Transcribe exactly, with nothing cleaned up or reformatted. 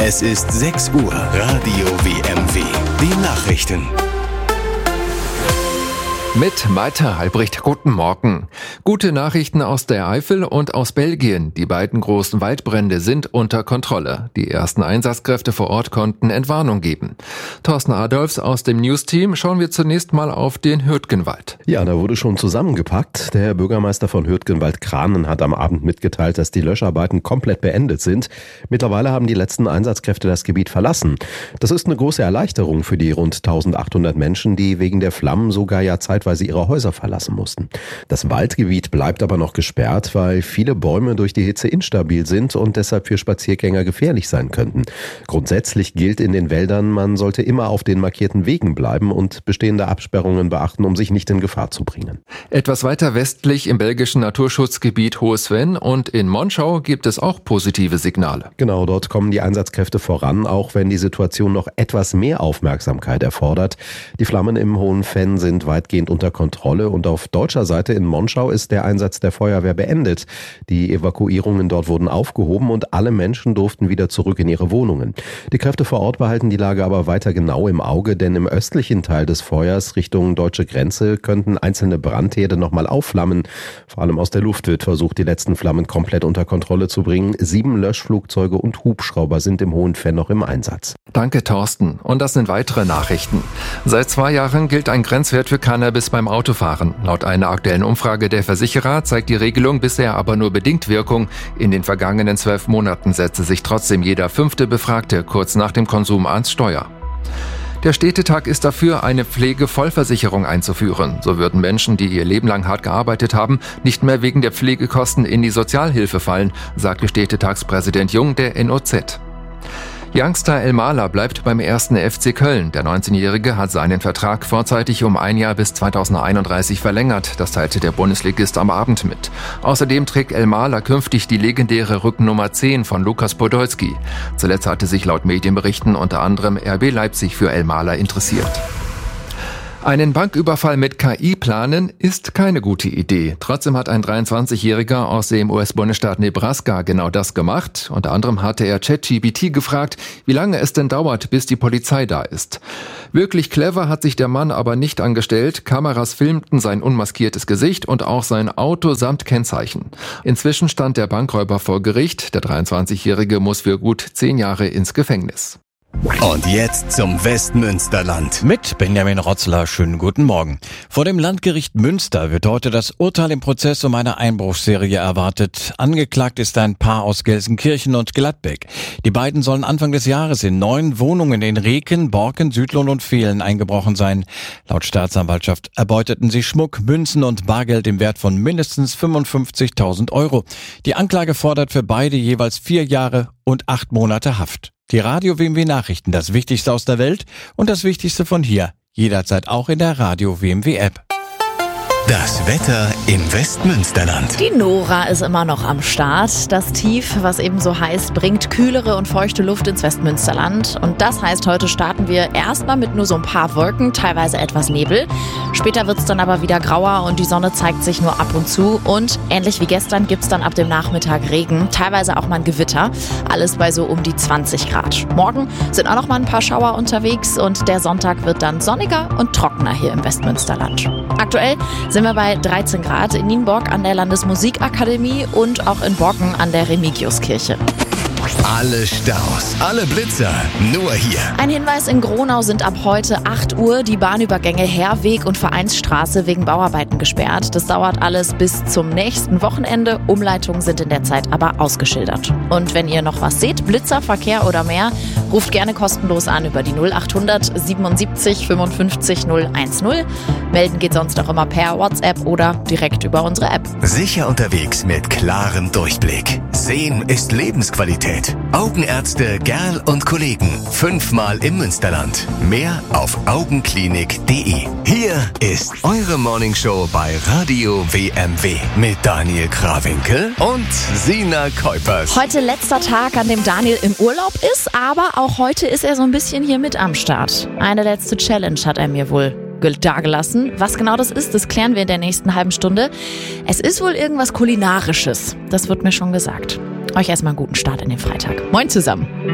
Es ist sechs Uhr. Radio W M W. Die Nachrichten. Mit Malte Albrecht, guten Morgen. Gute Nachrichten aus der Eifel und aus Belgien. Die beiden großen Waldbrände sind unter Kontrolle. Die ersten Einsatzkräfte vor Ort konnten Entwarnung geben. Thorsten Adolfs aus dem News-Team, schauen wir zunächst mal auf den Hürtgenwald. Ja, da wurde schon zusammengepackt. Der Bürgermeister von Hürtgenwald-Kranen hat am Abend mitgeteilt, dass die Löscharbeiten komplett beendet sind. Mittlerweile haben die letzten Einsatzkräfte das Gebiet verlassen. Das ist eine große Erleichterung für die rund eintausendachthundert Menschen, die wegen der Flammen sogar ja zeitweise weil sie ihre Häuser verlassen mussten. Das Waldgebiet bleibt aber noch gesperrt, weil viele Bäume durch die Hitze instabil sind und deshalb für Spaziergänger gefährlich sein könnten. Grundsätzlich gilt in den Wäldern, man sollte immer auf den markierten Wegen bleiben und bestehende Absperrungen beachten, um sich nicht in Gefahr zu bringen. Etwas weiter westlich im belgischen Naturschutzgebiet Hohes Venn und in Monschau gibt es auch positive Signale. Genau, dort kommen die Einsatzkräfte voran, auch wenn die Situation noch etwas mehr Aufmerksamkeit erfordert. Die Flammen im Hohen Venn sind weitgehend unter Kontrolle und auf deutscher Seite in Monschau ist der Einsatz der Feuerwehr beendet. Die Evakuierungen dort wurden aufgehoben und alle Menschen durften wieder zurück in ihre Wohnungen. Die Kräfte vor Ort behalten die Lage aber weiter genau im Auge, denn im östlichen Teil des Feuers Richtung deutsche Grenze könnten einzelne Brandherde nochmal aufflammen. Vor allem aus der Luft wird versucht, die letzten Flammen komplett unter Kontrolle zu bringen. Sieben Löschflugzeuge und Hubschrauber sind im Hohen Venn noch im Einsatz. Danke, Thorsten. Und das sind weitere Nachrichten. Seit zwei Jahren gilt ein Grenzwert für Cannabis beim Autofahren. Laut einer aktuellen Umfrage der Versicherer zeigt die Regelung bisher aber nur bedingt Wirkung. In den vergangenen zwölf Monaten setzte sich trotzdem jeder fünfte Befragte kurz nach dem Konsum ans Steuer. Der Städtetag ist dafür, eine Pflegevollversicherung einzuführen. So würden Menschen, die ihr Leben lang hart gearbeitet haben, nicht mehr wegen der Pflegekosten in die Sozialhilfe fallen, sagte Städtetagspräsident Jung der N O Z. Youngster Elmalah bleibt beim ersten F C Köln. Der neunzehnjährige hat seinen Vertrag vorzeitig um ein Jahr bis zweitausendeinunddreißig verlängert. Das teilte der Bundesligist am Abend mit. Außerdem trägt Elmalah künftig die legendäre Rückennummer zehn von Lukas Podolski. Zuletzt hatte sich laut Medienberichten unter anderem R B Leipzig für Elmalah interessiert. Einen Banküberfall mit K I planen ist keine gute Idee. Trotzdem hat ein dreiundzwanzigjähriger aus dem U S-Bundesstaat Nebraska genau das gemacht. Unter anderem hatte er ChatGPT gefragt, wie lange es denn dauert, bis die Polizei da ist. Wirklich clever hat sich der Mann aber nicht angestellt. Kameras filmten sein unmaskiertes Gesicht und auch sein Auto samt Kennzeichen. Inzwischen stand der Bankräuber vor Gericht. Der dreiundzwanzigjährige muss für gut zehn Jahre ins Gefängnis. Und jetzt zum Westmünsterland. Mit Benjamin Rotzler, schönen guten Morgen. Vor dem Landgericht Münster wird heute das Urteil im Prozess um eine Einbruchsserie erwartet. Angeklagt ist ein Paar aus Gelsenkirchen und Gladbeck. Die beiden sollen Anfang des Jahres in neun Wohnungen in Reken, Borken, Südlohn und Vehlen eingebrochen sein. Laut Staatsanwaltschaft erbeuteten sie Schmuck, Münzen und Bargeld im Wert von mindestens fünfundfünfzigtausend Euro. Die Anklage fordert für beide jeweils vier Jahre und acht Monate Haft. Die Radio W M W Nachrichten, das Wichtigste aus der Welt und das Wichtigste von hier. Jederzeit auch in der Radio W M W App. Das Wetter im Westmünsterland. Die Nora ist immer noch am Start. Das Tief, was eben so heißt, bringt kühlere und feuchte Luft ins Westmünsterland. Und das heißt, heute starten wir erstmal mit nur so ein paar Wolken, teilweise etwas Nebel. Später wird es dann aber wieder grauer und die Sonne zeigt sich nur ab und zu. Und ähnlich wie gestern gibt es dann ab dem Nachmittag Regen, teilweise auch mal ein Gewitter. Alles bei so um die zwanzig Grad. Morgen sind auch noch mal ein paar Schauer unterwegs und der Sonntag wird dann sonniger und trockener hier im Westmünsterland. Aktuell sind wir bei dreizehn Grad in Nienburg an der Landesmusikakademie und auch in Borken an der Remigiuskirche. Alle Staus, alle Blitzer, nur hier. Ein Hinweis: in Gronau sind ab heute acht Uhr die Bahnübergänge Herweg und Vereinsstraße wegen Bauarbeiten gesperrt. Das dauert alles bis zum nächsten Wochenende. Umleitungen sind in der Zeit aber ausgeschildert. Und wenn ihr noch was seht, Blitzer, Verkehr oder mehr, ruft gerne kostenlos an über die null achthundert siebenundsiebzig fünfundfünfzig null eins null. Melden geht sonst auch immer per WhatsApp oder direkt über unsere App. Sicher unterwegs mit klarem Durchblick. Sehen ist Lebensqualität. Augenärzte Gerl und Kollegen. Fünfmal im Münsterland. Mehr auf augenklinik punkt de. Hier ist eure Morningshow bei Radio W M W mit Daniel Krawinkel und Sina Kuipers. Heute letzter Tag, an dem Daniel im Urlaub ist, aber auch heute ist er so ein bisschen hier mit am Start. Eine letzte Challenge hat er mir wohl dagelassen. Was genau das ist, das klären wir in der nächsten halben Stunde. Es ist wohl irgendwas Kulinarisches. Das wird mir schon gesagt. Euch erstmal einen guten Start in den Freitag. Moin zusammen.